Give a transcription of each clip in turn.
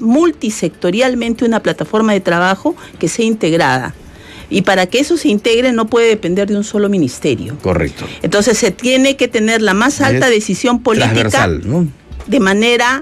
multisectorialmente una plataforma de trabajo que sea integrada. Y para que eso se integre no puede depender de un solo ministerio. Correcto. Entonces se tiene que tener la más alta decisión política transversal, ¿no? De manera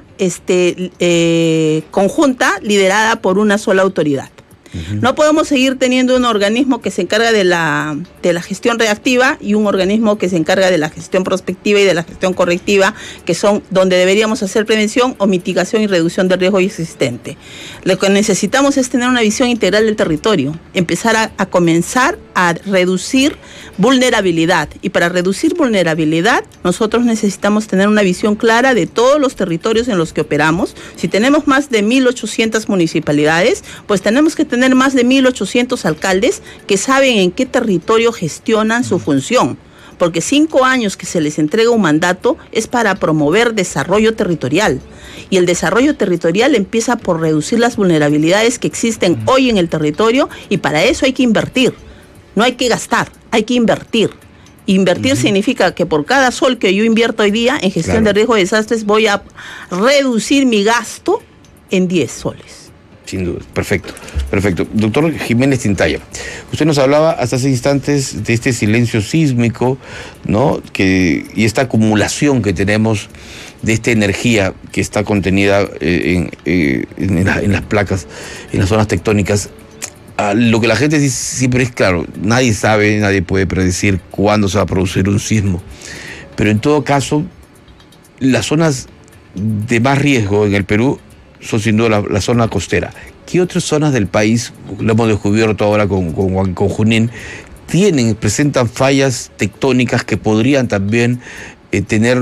conjunta, liderada por una sola autoridad. No podemos seguir teniendo un organismo que se encarga de la gestión reactiva y un organismo que se encarga de la gestión prospectiva y de la gestión correctiva, que son donde deberíamos hacer prevención o mitigación y reducción del riesgo existente. Lo que necesitamos es tener una visión integral del territorio, empezar a comenzar a reducir vulnerabilidad. Y para reducir vulnerabilidad, nosotros necesitamos tener una visión clara de todos los territorios en los que operamos. Si tenemos más de 1.800 municipalidades, pues tenemos que tener más de 1.800 alcaldes que saben en qué territorio gestionan su función. Porque 5 años que se les entrega un mandato es para promover desarrollo territorial. Y el desarrollo territorial empieza por reducir las vulnerabilidades que existen hoy en el territorio, y para eso hay que invertir. No hay que gastar, hay que invertir. Invertir significa que por cada sol que yo invierto hoy día en gestión de riesgo de desastres voy a reducir mi gasto en 10 soles. Sin duda, perfecto. Doctor Jiménez Tintaya, usted nos hablaba hasta hace instantes de este silencio sísmico, ¿no? Y esta acumulación que tenemos de esta energía que está contenida en las placas, en las zonas tectónicas. Lo que la gente dice siempre es claro, nadie sabe, nadie puede predecir cuándo se va a producir un sismo, pero en todo caso, las zonas de más riesgo en el Perú son sin duda la zona costera. ¿Qué otras zonas del país, lo hemos descubierto ahora con Junín, presentan fallas tectónicas que podrían también tener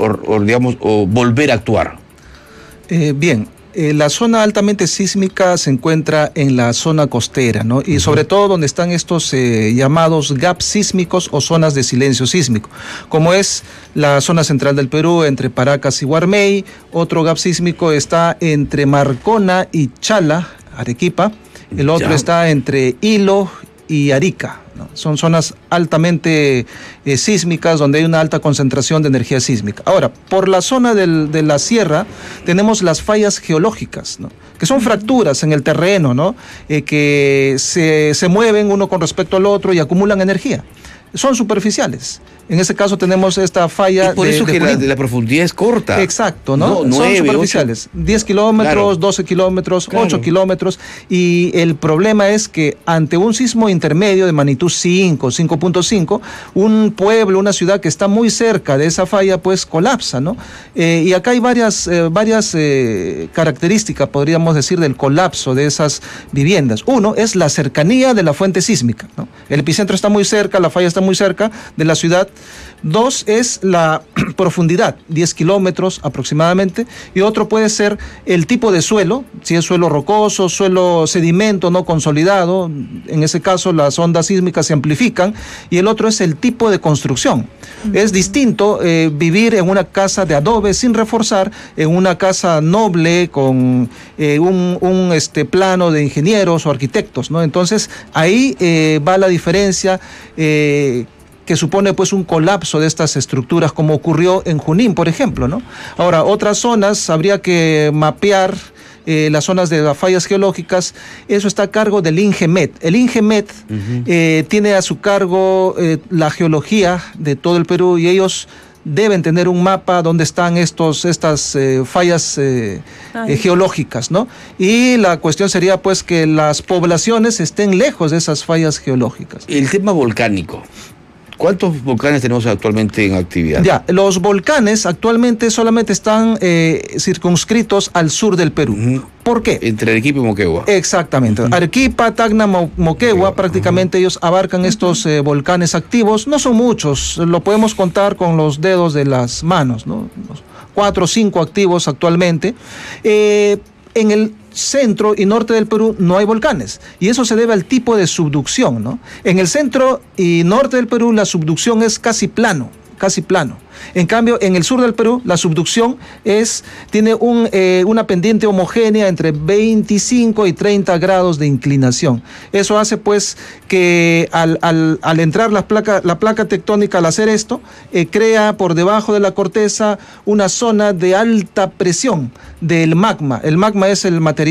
o volver a actuar? Bien. La zona altamente sísmica se encuentra en la zona costera, ¿no? Y sobre todo donde están estos llamados gaps sísmicos o zonas de silencio sísmico, como es la zona central del Perú, entre Paracas y Huarmey. Otro gap sísmico está entre Marcona y Chala, Arequipa. El otro está entre Hilo y Arica, ¿no? Son zonas altamente sísmicas donde hay una alta concentración de energía sísmica. Ahora, por la zona de la sierra tenemos las fallas geológicas, ¿no? Que son fracturas en el terreno, ¿no? Que se mueven uno con respecto al otro y acumulan energía. Son superficiales. En ese caso tenemos esta falla. Es por eso que la profundidad es corta. Exacto, ¿no? Son 9, superficiales. 8. 10 kilómetros, claro. 12 kilómetros, claro. 8 kilómetros. Y el problema es que ante un sismo intermedio de magnitud 5, 5.5, un pueblo, una ciudad que está muy cerca de esa falla, pues colapsa, ¿no? Y acá hay varias características, podríamos decir, del colapso de esas viviendas. Uno es la cercanía de la fuente sísmica, ¿no? El epicentro está muy cerca, la falla está muy cerca de la ciudad. 2 es la profundidad, 10 kilómetros aproximadamente, y otro puede ser el tipo de suelo, si es suelo rocoso, suelo sedimento no consolidado, en ese caso las ondas sísmicas se amplifican, y el otro es el tipo de construcción. Es distinto vivir en una casa de adobe sin reforzar, en una casa noble con un plano de ingenieros o arquitectos, ¿no? Entonces ahí va la diferencia que supone pues un colapso de estas estructuras, como ocurrió en Junín, por ejemplo, ¿no? Ahora, otras zonas habría que mapear las zonas de las fallas geológicas. Eso está a cargo del INGEMET. El INGEMET tiene a su cargo la geología de todo el Perú, y ellos deben tener un mapa donde están estas fallas geológicas, ¿no? Y la cuestión sería pues que las poblaciones estén lejos de esas fallas geológicas. El tema volcánico. ¿Cuántos volcanes tenemos actualmente en actividad? Ya, los volcanes actualmente solamente están circunscritos al sur del Perú. ¿Por qué? Entre Arequipa y Moquegua. Exactamente. Arequipa, Tacna, Moquegua, prácticamente ellos abarcan estos volcanes activos. No son muchos, lo podemos contar con los dedos de las manos, ¿no? 4 o 5 activos actualmente. En el centro y norte del Perú no hay volcanes, y eso se debe al tipo de subducción, ¿no? En el centro y norte del Perú la subducción es casi plano, casi plano. En cambio, en el sur del Perú, la subducción tiene una pendiente homogénea entre 25 y 30 grados de inclinación. Eso hace pues que al entrar la placa tectónica, al hacer esto, crea por debajo de la corteza una zona de alta presión del magma. El magma es el material